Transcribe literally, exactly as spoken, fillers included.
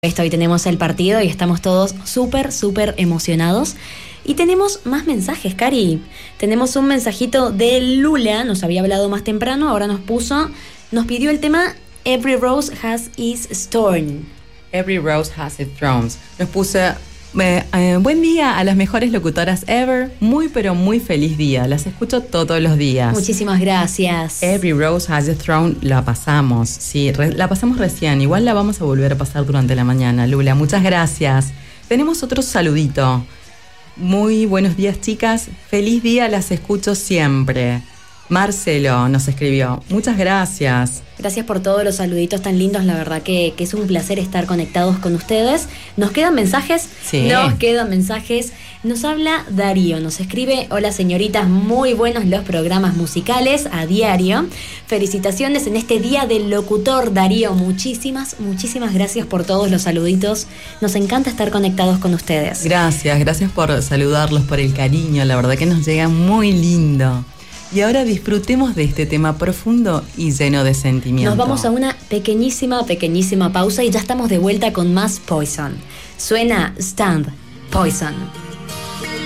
Esto, hoy tenemos el partido y estamos todos súper, súper emocionados. Y tenemos más mensajes, Cari. Tenemos un mensajito de Lula, nos había hablado más temprano, ahora nos puso, nos pidió el tema Every Rose Has Its Thorn. Every Rose Has Its Thorns. Nos puso, eh, eh, buen día a las mejores locutoras ever, muy pero muy feliz día, las escucho todos los días. Muchísimas gracias. Every Rose Has Its Thorn, la pasamos, sí, re, la pasamos recién, igual la vamos a volver a pasar durante la mañana, Lula, muchas gracias. Tenemos otro saludito. Muy buenos días, chicas, feliz día, las escucho siempre. Marcelo nos escribió, muchas gracias. Gracias por todos los saluditos tan lindos, la verdad que, que es un placer estar conectados con ustedes. ¿Nos quedan mensajes? Sí. Nos quedan mensajes. Nos habla Darío, nos escribe, hola señoritas, muy buenos los programas musicales a diario. Felicitaciones en este día del locutor, Darío. Muchísimas, muchísimas gracias por todos los saluditos. Nos encanta estar conectados con ustedes. Gracias, gracias por saludarlos, por el cariño, la verdad que nos llega muy lindo. Y ahora disfrutemos de este tema profundo y lleno de sentimiento. Nos vamos a una pequeñísima, pequeñísima pausa y ya estamos de vuelta con más Poison. Suena Stand, Poison.